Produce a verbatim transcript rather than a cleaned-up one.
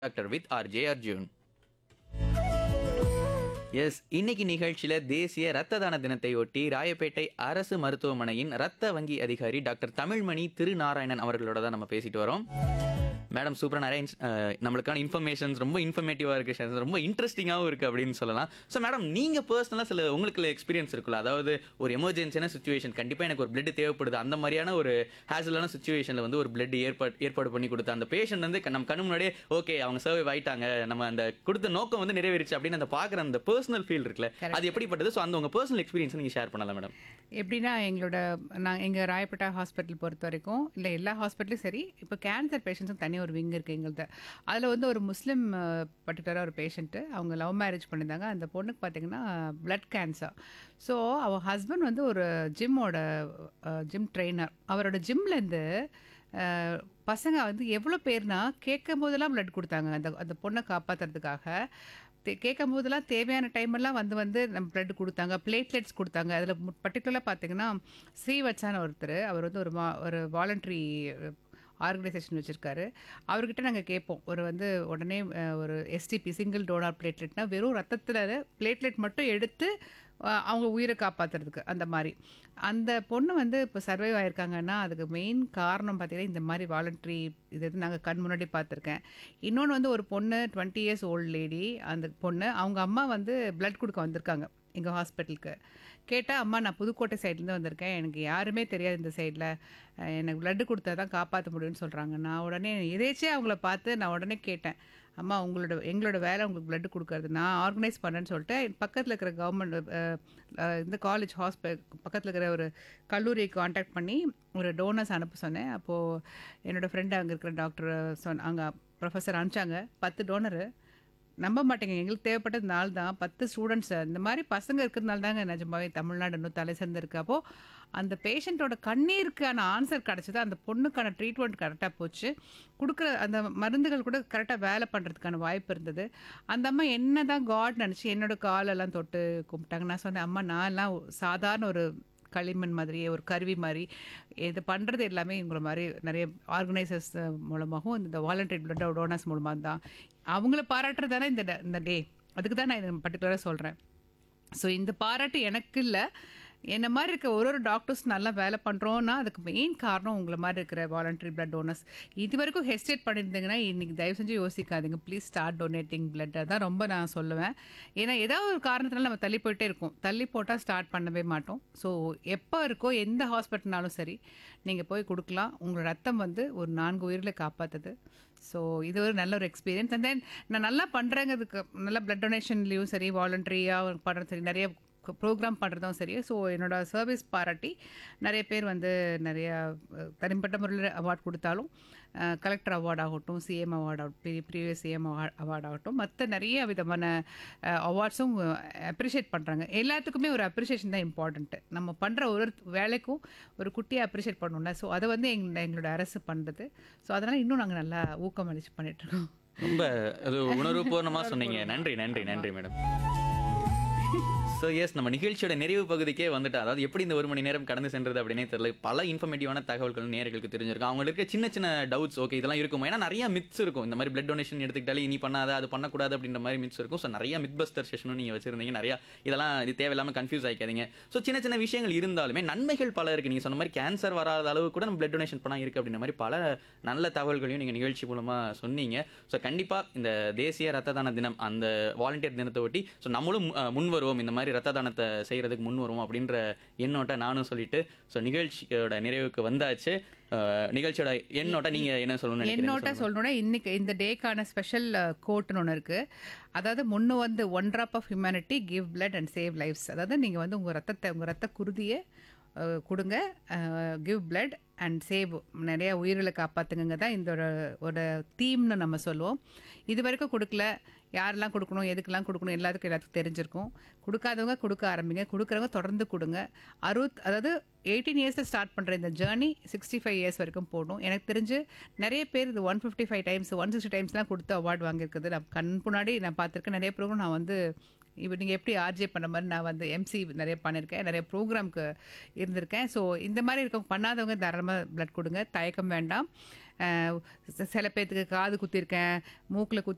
Doctor with RJ Arjun. S, இன்னைக்கு நிகழ்ச்சியில தேசிய ரத்த தான தினத்தை ஒட்டி ராயப்பேட்டை அரசு மருத்துவமனையின் ரத்த வங்கி அதிகாரி டாக்டர் தமிழ்மணி திருநாராயணன் அவர்களோட தான் நம்ம பேசிட்டு வரோம். மேடம் சூப்பராக நிறைய இன்ஸ்- அஹ், நம்மளுக்கான இன்ஃபர்மேஷன்ஸ் ரொம்ப இன்ஃபர்மேட்டிவாக இருக்குது, ஷேர் ரொம்ப இன்ட்ரெஸ்டிங்காகவும் இருக்குது அப்படின்னு சொல்லலாம். ஸோ மேடம், நீங்கள் பர்சனலாக சில உங்களுக்கு எக்ஸ்பீரியன்ஸ் இருக்குல்ல, அதாவது ஒரு எமர்ஜென்சியான சுச்சுவேஷன், கண்டிப்பாக எனக்கு ஒரு பிளட் தேவைப்படுது, அந்த மாதிரியான ஒரு ஹேசலான சுச்சுவேஷனில் வந்து ஒரு பிளட் ஏற்பாடு ஏற்பாடு பண்ணி கொடுத்த அந்த பேஷண்ட் வந்து க- நம்ம கண்ணு முன்னாடியே ஓகே அவங்க சர்வை ஆயிட்டாங்க, நம்ம அந்த கொடுத்த நோக்கம் வந்து நிறைவேறிச்சு அப்படின்னு அந்த பார்க்குற அந்த பர்சனல் ஃபீல் இருக்குல்ல, அது எப்படிப்பட்டது? ஸோ அந்த உங்கள் பர்சனல் எக்ஸ்பீரியன்ஸ் நீங்கள் ஷேர் பண்ணலாம் மேடம். எப்படின்னா எங்களோட நான் எங்கள் ராயப்பேட்டா ஹாஸ்பிட்டல் பொறுத்த வரைக்கும் இல்லை எல்லா ஹாஸ்பிட்டலும் சரி, இப்போ கேன்சர் பேஷண்ட்ஸும் தனி ஒரு விங் இருக்குது எங்கள்கிட்ட. அதில் வந்து ஒரு முஸ்லீம் பர்டிகுலராக ஒரு பேஷண்ட்டு, அவங்க லவ் மேரேஜ் பண்ணியிருந்தாங்க. அந்த பொண்ணுக்கு பார்த்தீங்கன்னா பிளட் கேன்சர். ஸோ அவள் ஹஸ்பண்ட் வந்து ஒரு ஜிம்மோட ஜிம் ட்ரெயினர். அவரோட ஜிம்லேருந்து பசங்க வந்து எவ்வளோ பேர்னா கேட்கும் போதெல்லாம் பிளட் கொடுத்தாங்க அந்த அந்த பொண்ணை காப்பாற்றுறதுக்காக. கேட்கும் போதெல்லாம் தேவையான டைமெல்லாம் வந்து வந்து நம்ம பிளட் கொடுத்தாங்க, பிளேட்லெட்ஸ் கொடுத்தாங்க. அதில் பர்டிகுலராக பார்த்தீங்கன்னா ஸ்ரீவத்சான ஒருத்தர், அவர் வந்து ஒரு வா- ஒரு வாலண்டரி ஆர்கனைசேஷன் வச்சுருக்காரு. அவர்கிட்ட நாங்கள் கேட்போம், ஒரு வந்து உடனே அஹ், ஒரு எஸ்டிபி சிங்கிள் டோனார் பிளேட்லெட்னா வெறும் ரத்தத்தில் பிளேட்லெட் மட்டும் எடுத்து அஹ், அவங்க உயிரை காப்பாற்றுறதுக்கு அந்த மாதிரி. அந்த பொண்ணு வந்து இப்போ சர்வைவ் ஆயிருக்காங்கன்னா அதுக்கு மெயின் காரணம் பார்த்தீங்கன்னா இந்த மாதிரி வாலண்டரி இது இது நாங்கள் கண் முன்னாடி பார்த்துருக்கேன். இன்னொன்று வந்து ஒரு பொண்ணு டுவெண்ட்டி இயர்ஸ் ஓல்டு லேடி, அந்த பொண்ணு அவங்க அம்மா வந்து பிளட் கொடுக்க வந்திருக்காங்க எங்கள் ஹாஸ்பிட்டலுக்கு. கேட்டால் அம்மா நான் புதுக்கோட்டை சைட்லேருந்து வந்திருக்கேன், எனக்கு யாருமே தெரியாது இந்த சைடில், எனக்கு பிளட்டு கொடுத்தா தான் காப்பாற்ற முடியும்னு சொல்கிறாங்க. நான் உடனே எதேச்சியாக அவங்கள பார்த்து நான் உடனே கேட்டேன், அம்மா உங்களோட எங்களோட வேலை உங்களுக்கு பிளட் கொடுக்கறது, நான் ஆர்கனைஸ் பண்ணேன்னு சொல்லிட்டு பக்கத்தில் இருக்கிற கவர்மெண்ட் இந்த காலேஜ் ஹாஸ்பிட்டல் பக்கத்தில் இருக்கிற ஒரு கல்லூரியை காண்டாக்ட் பண்ணி ஒரு டோனர்ஸ் அனுப்ப சொன்னேன். அப்போது என்னோடய ஃப்ரெண்டு அங்கே இருக்கிற டாக்டர் சொன்ன அங்கே ப்ரொஃபஸர் அனுப்பிச்சாங்க. பத்து டோனரு, நம்ப மாட்டேங்க, எங்களுக்கு தேவைப்பட்டது நாள் தான். பத்து ஸ்டூடெண்ட்ஸ் இந்த மாதிரி பசங்க இருக்கிறதுனால தாங்க நிஜமாவே தமிழ்நாடு இன்னும் தலை சிறந்திருக்கு. அப்போது அந்த பேஷண்ட்டோட கண்ணீருக்கான ஆன்சர் கிடச்சிது, அந்த பொண்ணுக்கான ட்ரீட்மெண்ட் கரெக்டாக போச்சு, கொடுக்குற அந்த மருந்துகள் கூட கரெக்டாக வேலை பண்ணுறதுக்கான வாய்ப்பு இருந்தது. அந்த அம்மா என்ன தான் காட் நினச்சி என்னோட காலெல்லாம் தொட்டு கும்பிட்டாங்க. நான் சொன்னேன், அம்மா நான் எல்லாம் சாதாரண ஒரு களிமண் மாதிரியே ஒரு கருவி மாதிரி, இது பண்ணுறது எல்லாமே உங்களை மாதிரி நிறைய ஆர்கனைசர்ஸ் மூலமாகவும் இந்த வாலண்டரி பிளட் டோனர்ஸ் மூலமாக தான். அவங்கள பாராட்டுறது தானே இந்த ட- இந்த டே, அதுக்கு தான் நான் இது பர்டிகுலராக சொல்கிறேன். ஸோ இந்த பாராட்டு எனக்கு இல்லை, என்ன மாதிரி இருக்க ஒரு ஒரு டாக்டர்ஸ் நல்லா வேலை பண்ணுறோன்னா அதுக்கு மெயின் காரணம் உங்களை மாதிரி இருக்கிற வாலண்டரி பிளட் டோனர்ஸ். இது வரைக்கும் ஹெஸ்டேட் பண்ணியிருந்தீங்கன்னா இன்றைக்கி தயவு செஞ்சு யோசிக்காதீங்க, ப்ளீஸ் ஸ்டார்ட் டொனேட்டிங் பிளட். அதான் ரொம்ப நான் சொல்லுவேன். ஏன்னா ஏதாவது ஒரு காரணத்தினால நம்ம தள்ளி போயிட்டே இருக்கோம், தள்ளி போட்டால் ஸ்டார்ட் பண்ணவே மாட்டோம். ஸோ எப்போ இருக்கோ எந்த ஹாஸ்பிட்டல்னாலும் சரி நீங்கள் போய் கொடுக்கலாம். உங்களோட ரத்தம் வந்து ஒரு நான்கு உயிர்களை காப்பாற்றுது. ஸோ இது ஒரு நல்ல ஒரு எக்ஸ்பீரியன்ஸ். அண்ட் தென் நான் நல்லா பண்ணுறேங்கிறதுக்கு, நல்லா பிளட் டொனேஷன்லேயும் சரி வாலண்டரியாக பண்ணுறது சரி, நிறைய ப்ரோக்ராம் பண்ணுறதும் சரி. ஸோ என்னோட சர்வீஸ் பாராட்டி நிறைய பேர் வந்து நிறைய அஹ், தனிப்பட்ட முறையில் அவார்ட் கொடுத்தாலும், கலெக்டர் அவார்ட் ஆகட்டும், சிஎம் அவார்ட் ஆகட்டும், ப்ரீவியஸ் சிஎம் அவார்ட் ஆகட்டும், மற்ற நிறைய விதமான அவார்ட்ஸும் அப்ரிஷியேட் பண்ணுறாங்க. எல்லாத்துக்குமே ஒரு அப்ரிஷியேஷன் தான் இம்பார்ட்டண்ட்டு. நம்ம பண்ணுற ஒரு ஒரு வேலைக்கும் ஒரு குட்டியாக அப்ரிஷியேட் பண்ணணும்ல. ஸோ அதை வந்து எங் எங்களோட அரசு பண்ணுறது. ஸோ அதனால் இன்னும் நாங்கள் நல்லா ஊக்கம் அளிச்சு பண்ணிகிட்ருக்கோம். ரொம்ப அது உணர்வுபூர்வமாக சொன்னீங்க. நன்றி நன்றி நன்றி மேடம். ஸோ எஸ், நம்ம நிகழ்ச்சியோட நிறைவு பகுதிக்கே வந்துட்டு, அதாவது எப்படி இந்த ஒரு மணி நேரம் கடந்து சென்றது அப்படின்னே தெரியல. பல இன்ஃபர்மேட்டிவான தகவல்கள் நேயர்களுக்கு தெரிஞ்சிருக்கும். அவங்களுக்கு இருக்க சின்ன சின்ன டவுட்ஸ், ஓகே இதெல்லாம் இருக்கும், ஏன்னா நிறைய மித்ஸ் இருக்கும். இந்த மாதிரி பிளட் டொனேஷன் எடுத்துக்கிட்டாலே இனி பண்ணாத அது பண்ணக்கூடாது அப்படின்ற மாதிரி மித்ஸ் இருக்கும். ஸோ நிறைய மித் பஸ்டர் செஷனும் நீங்கள் வச்சிருந்தீங்க. நிறையா இதெல்லாம் இது தேவையில்லாமல் கன்ஃபியூஸ் ஆகிக்காதீங்க. ஸோ சின்ன சின்ன விஷயங்கள் இருந்தாலுமே நன்மைகள் பல இருக்குது. நீங்கள் சொன்ன மாதிரி கேன்சர் வராத அளவு கூட நம்ம பிளட் டொனேஷன் பண்ணால் இருக்குது அப்படின்ற மாதிரி பல நல்ல தகவல்களையும் நீங்கள் நிகழ்ச்சி மூலமாக சொன்னீங்க. ஸோ கண்டிப்பாக இந்த தேசிய ரத்த தான தினம், அந்த வாலண்டியர் தினத்தை ஒட்டி ஸோ நம்மளும் அஹ், முன் வருவோம், இந்த மாதிரி ரத்த தானத்தை செய்கிறதுக்கு முன் வருவோம் அப்படின்ற எண்ணோட்ட நானும் சொல்லிட்டு, ஸோ நிகழ்ச்சியோட நிறைவுக்கு வந்தாச்சு. அஹ், நிகழ்ச்சியோட எண்ணோட்ட நீங்கள் என்ன சொல்லணும்னு என்னோட்ட நினைக்கிறீங்க? சொல்லணும்னா இன்னைக்கு இந்த டேக்கான ஸ்பெஷல் கோட்னு ஒன்று இருக்குது. அதாவது முன்னு வந்து one drop of humanity give blood and save lives. அதாவது நீங்கள் வந்து உங்கள் ரத்தத்தை உங்கள் ரத்த குருதியை அஹ், கொடுங்க, கிவ் பிளட் அண்ட் சேவ், நிறைய உயிர்களை காப்பாற்றுங்க தான் இதோட ஒரு தீம்னு நம்ம சொல்லுவோம். இது வரைக்கும் கொடுக்கல, யாரெல்லாம் கொடுக்கணும், எதுக்கெல்லாம் கொடுக்கணும், எல்லாத்துக்கும் எல்லாத்துக்கும் தெரிஞ்சிருக்கும். கொடுக்காதவங்க கொடுக்க ஆரம்பிங்க, கொடுக்குறவங்க தொடர்ந்து கொடுங்க. அறுபத் அதாவது எயிட்டீன் இயர்ஸில் ஸ்டார்ட் பண்ணுற இந்த ஜேர்னி சிக்ஸ்டி ஃபைவ் இயர்ஸ் வரைக்கும் போகணும். எனக்கு தெரிஞ்சு நிறைய பேர் இது one fifty five times one sixty டைம்ஸ்லாம் கொடுத்து அவார்டு வாங்கியிருக்குது. நான் கண் முன்னாடி நான் பார்த்துருக்கேன். நிறைய ப்ரோக்ராம் நான் வந்து இப்போ நீங்கள் எப்படி ஆர்ஜே பண்ண மாதிரி நான் வந்து எம்சி நிறைய பண்ணியிருக்கேன், நிறைய ப்ரோக்ராம்க்கு இருந்திருக்கேன். ஸோ இந்த மாதிரி இருக்க பண்ணாதவங்க தாராளமாக பிளட் கொடுங்க, தயக்கம் வேண்டாம். அஹ் சில பேர்த்துக்கு காது குத்திருக்கேன், மூக்கில் குத்தி